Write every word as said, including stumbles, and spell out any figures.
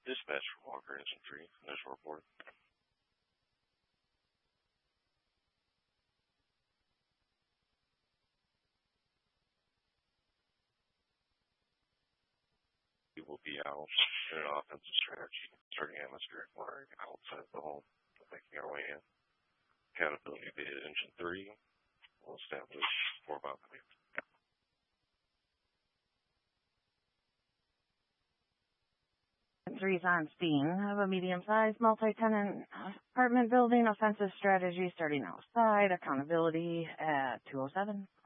Dispatch for Walker Infantry, initial report. We will be out in an offensive strategy, starting atmospheric fire outside the home, making our way in. Accountability via engine three will establish four bomb command. Three's on scene of a medium-sized multi-tenant apartment building. Offensive strategy starting outside. Accountability at two oh seven.